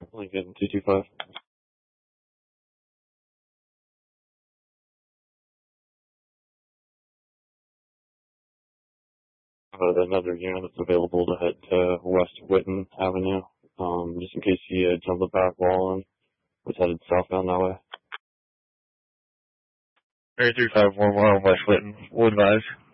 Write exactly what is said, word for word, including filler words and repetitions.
Lincoln two two five. Uh, another unit that's available to head to West Whitten Avenue, um, just in case he uh, jumped the back wall and was headed southbound that way. Area three five one one West Whitten. We'll advise.